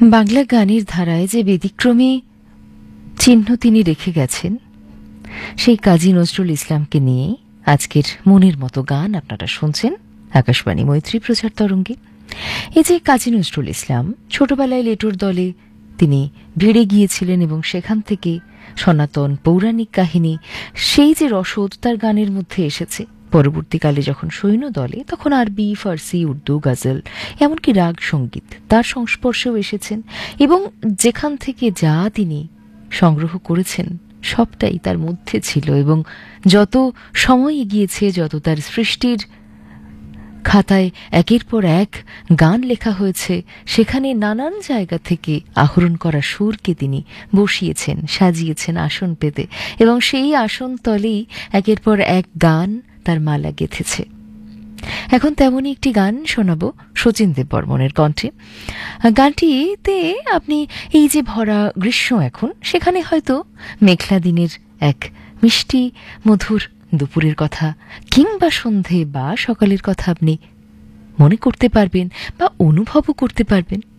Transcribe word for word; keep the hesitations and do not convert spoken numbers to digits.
বাংলা গানের ধারায় যে ব্যতিক্রমী চিহ্ন তিনি রেখে গেছেন, সেই কাজী নজরুল ইসলামকে নিয়ে আজকের মনের মতো গান আপনারা শুনছেন আকাশবাণী মৈত্রী প্রচার তরঙ্গে। এই যে কাজী নজরুল ইসলাম ছোটবেলায় লেটোর দলে তিনি ভিড়ে গিয়েছিলেন এবং সেখান থেকে সনাতন পৌরাণিক কাহিনী, সেই যে রসদ তার গানের মধ্যে এসেছে। পরবর্তীকালে যখন সৈন্য দলে, তখন আরবি, ফার্সি, উর্দু, গজল, এমনকি রাগ সঙ্গীত তার সংস্পর্শেও এসেছেন এবং যেখান থেকে যা তিনি সংগ্রহ করেছেন সবটাই তার মধ্যে ছিল। এবং যত সময় এগিয়েছে, যত তার সৃষ্টির খাতায় একের পর এক গান লেখা হয়েছে, সেখানে নানান জায়গা থেকে আহরণ করা সুরকে তিনি বসিয়েছেন, সাজিয়েছেন আসন পেতে, এবং সেই আসন তলেই একের পর এক গান তার মালা গেঁথেছে। এখন তেমনই একটি গান শোনাবো শচীন দেববর্মনের কণ্ঠে। গানটিতে আপনি এই যে ভরা গ্রীষ্ম এখন, সেখানে হয়তো মেঘলা দিনের এক মিষ্টি মধুর দুপুরের কথা কিংবা সন্ধে বা সকালের কথা আপনি মনে করতে পারবেন বা অনুভবও করতে পারবেন।